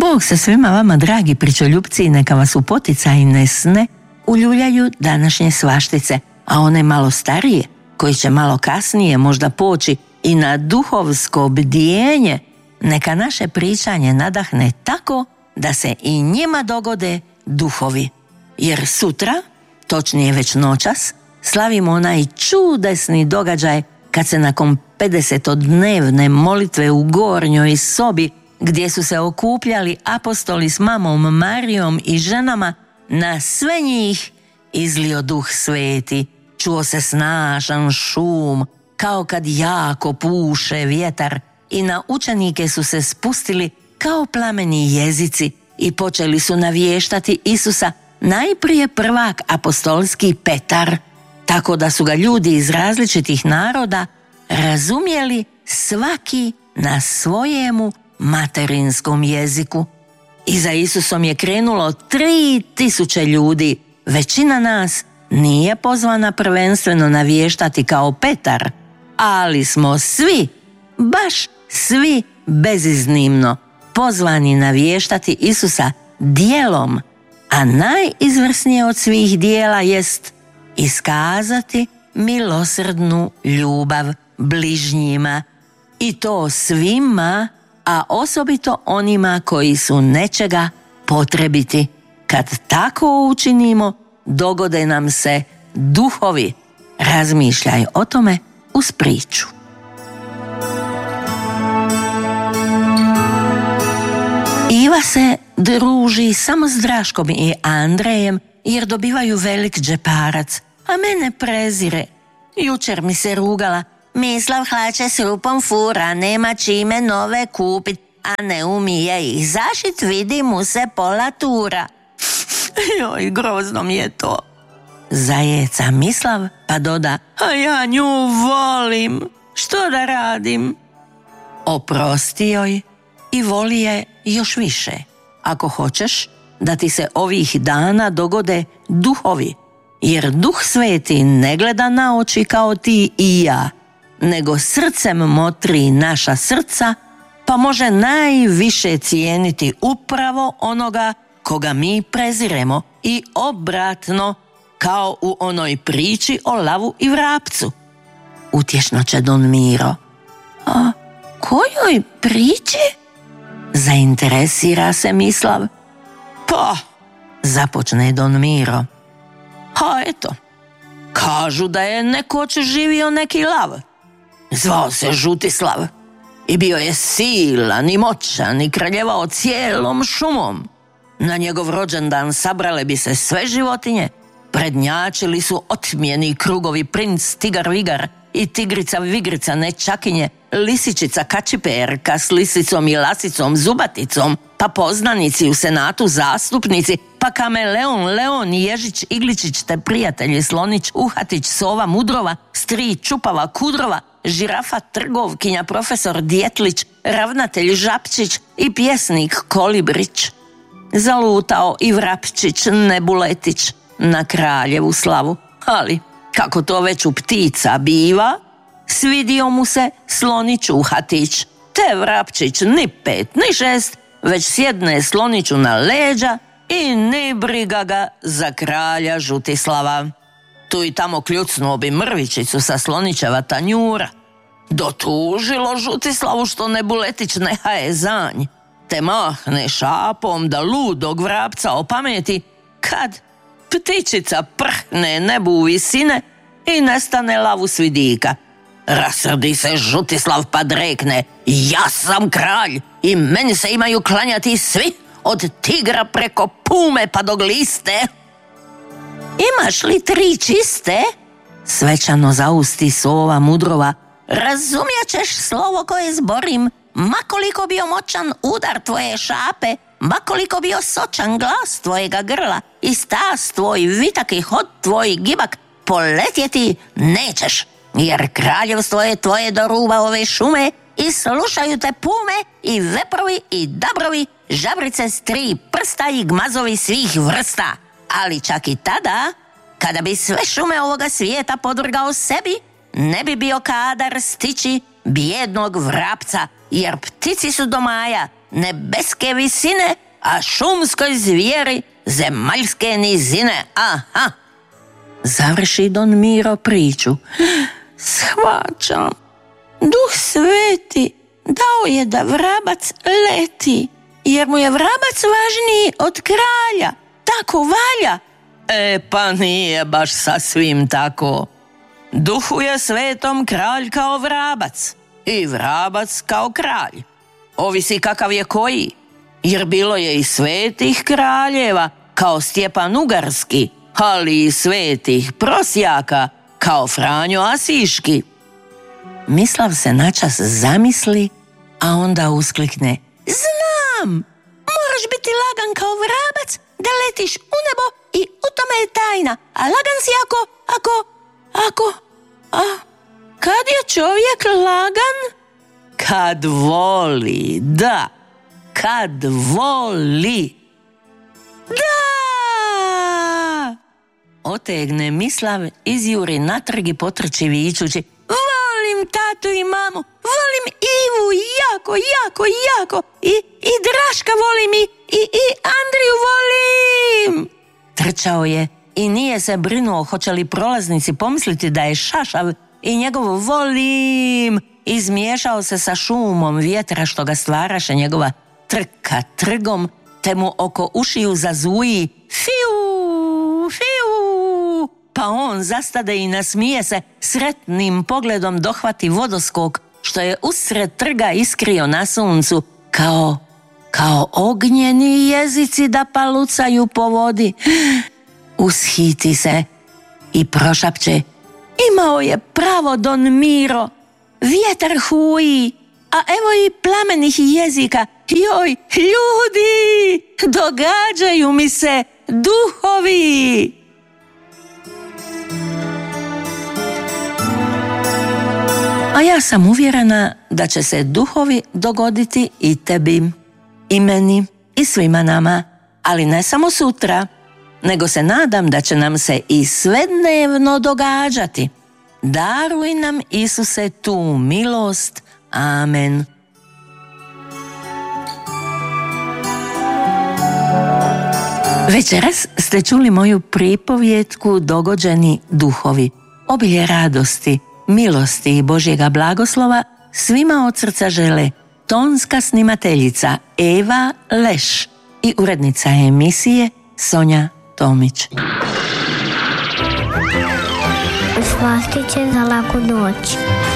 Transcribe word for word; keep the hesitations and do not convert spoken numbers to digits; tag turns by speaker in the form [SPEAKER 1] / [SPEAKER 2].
[SPEAKER 1] Bog sa svima vama, dragi pričoljupci, neka vas u poticajne sne uljuljaju današnje svaštice, a one malo starije, koji će malo kasnije možda poći i na duhovsko bdijenje, neka naše pričanje nadahne tako da se i njima dogode duhovi. Jer sutra, točnije već noćas, slavimo onaj čudesni događaj kad se nakon pedesetodnevne molitve u gornjoj sobi, gdje su se okupljali apostoli s mamom Marijom i ženama, na sve njih izlio Duh Sveti. Čuo se snažan šum, kao kad jako puše vjetar, i na učenike su se spustili kao plameni jezici i počeli su navještati Isusa, najprije prvak apostolski Petar, tako da su ga ljudi iz različitih naroda razumjeli svaki na svojemu materinskom jeziku. I za Isusom je krenulo tri tisuće ljudi. Većina nas nije pozvana prvenstveno navještati kao Petar, ali smo svi, baš svi beziznimno pozvani navještati Isusa djelom, a najizvrsnije od svih dijela jest iskazati milosrdnu ljubav bližnjima, i to svima, a osobito onima koji su nečega potrebiti. Kad tako učinimo, dogode nam se duhovi. Razmišljaj o tome uz priču. Iva se druži samo s Draškom i Andrejem jer dobivaju velik džeparac, a mene prezire. Jučer mi se rugala: Mislav hlače s rupom fura, nema čime nove kupit, a ne umije ih zašit, vidi mu se pola tura. Joj, grozno mi je to. Zajeca Mislav pa doda: a ja nju volim, što da radim? Oprosti joj i voli je još više, ako hoćeš da ti se ovih dana dogode duhovi, jer Duh Sveti ne gleda na oči kao ti i ja, nego srcem motri naša srca, pa može najviše cijeniti upravo onoga koga mi preziremo, i obratno, kao u onoj priči o lavu i vrapcu. Utješno će Don Miro. A kojoj priči? Zainteresira se Mislav. Pa, započne Don Miro. A eto, kažu da je nekoć živio neki lav. Zvao se Žutislav i bio je silan i moćan i kraljevao cijelom šumom. Na njegov rođendan sabrale bi se sve životinje, prednjačili su otmjeni krugovi princ Tigar Vigar i tigrica Vigrica Nečakinje, lisičica Kačiperka s lisicom i lasicom Zubaticom, pa poznanici u senatu zastupnici, pa kameleon Leon, Ježić Igličić te prijatelji Slonić, Uhatić, Sova Mudrova, stric Čupava Kudrova, žirafa Trgovkinja, profesor Djetlić, ravnatelj Žapčić i pjesnik Kolibrić. Zalutao i Vrapčić Nebuletić na kraljevu slavu, ali kako to već u ptica biva, svidio mu se Slonić Uhatić, te Vrapčić ni pet ni šest, već sjedne Sloniću na leđa i ni briga ga za kralja Žutislava. Tu i tamo kljucnuo bi mrvičicu sa Slonićeva tanjura. Dotužilo Žutislavu što Nebuletić ne haje zanj, te mahne šapom da ludog vrapca opameti, kad ptičica prhne nebu u visine i nestane lavu s vidika. Rasrdi se Žutislav pa rekne: ja sam kralj i meni se imaju klanjati svi, od tigra preko pume pa do gliste. Imaš li tri čiste? Svečano zausti Sova Mudrova. Razumjet ćeš slovo koje zborim, makoliko bio moćan udar tvoje šape, makoliko bio sočan glas tvojega grla i stas tvoj vitak i hod tvoj gibak, poletjeti nećeš, jer kraljevstvo je tvoje do ruba ove šume i slušaju te pume i veprovi i dabrovi, žabrice s tri prsta i gmazovi svih vrsta. Ali čak i tada, kada bi sve šume ovoga svijeta podvrgao sebi, ne bi bio kadar stići bijednog vrapca, jer ptici su do maja nebeske visine, a šumskoj zvijeri zemaljske nizine. Aha! Završi Don Miro priču. Shvaćam. Duh Sveti dao je da vrabac leti, jer mu je vrabac važniji od kralja. Tako valja. E, pa nije baš sasvim tako. Duhu je svetom kralj kao vrabac i vrabac kao kralj. Ovisi kakav je koji, jer bilo je i svetih kraljeva kao Stjepan Ugarski, ali i svetih prosjaka kao Franjo Asiški. Mislav se načas zamisli, a onda usklikne. Znam! Moraš biti lagan kao vrabac da letiš u nebo i u tome je tajna. A lagan si ako, ako, ako, a kad je čovjek lagan? Kad voli, da, kad voli. Da! Otegne Mislav, izjuri natrag i potrči vičući. Volim tatu i mamu, volim Ivu jako, jako, jako. I, i Draška volim i, i, i Andriju volim. Trčao je i nije se brinuo hoće li prolaznici pomisliti da je šašav i njegovo volim izmiješao se sa šumom vjetra što ga stvaraše njegova trka trgom, te mu oko ušiju zazuji fiu, fiu, pa on zastade i nasmije se, sretnim pogledom dohvati vodoskok što je usred trga iskrio na suncu, kao, kao ognjeni jezici da palucaju po vodi. Ushiti se i prošapće, imao je pravo Don Miro, vjetar huji, a evo i plamenih jezika. Joj, ljudi, događaju mi se duhovi. A ja sam uvjerena da će se duhovi dogoditi i tebi, i meni, i svima nama, ali ne samo sutra, nego se nadam da će nam se i svednevno događati. Daruj nam, Isuse, tu milost. Amen. Večeras ste čuli moju pripovjetku Dogođeni duhovi. Obilje radosti, milosti i Božjega blagoslova svima od srca žele tonska snimateljica Eva Leš i urednica emisije Sonja Tomić.
[SPEAKER 2] Slastiće za laku noć.